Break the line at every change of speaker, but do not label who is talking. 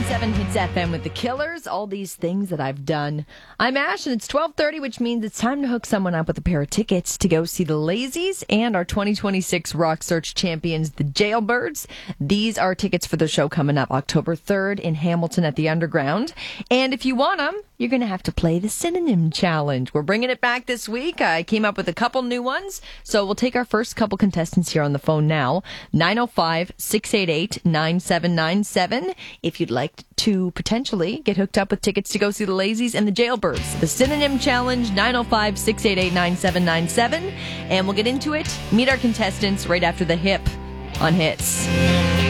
101.7 Hits FM with The Killers, all these things that I've done. I'm Ash, and it's 12:30, which means it's time to hook someone up with a pair of tickets to go see the Lazies and our 2026 Rock Search champions, the Jailbirds. These are tickets for the show coming up October 3rd in Hamilton at the Underground. And if you want them, you're going to have to play the Synonym Challenge. We're bringing it back this week. I came up with a couple new ones, so we'll take our first couple contestants here on the phone now. 905-688-9797 if you'd like to potentially get hooked up with tickets to go see the Lazies and the Jailbirds. The Synonym Challenge, 905-688-9797. And we'll get into it. Meet our contestants right after the hip on Hits.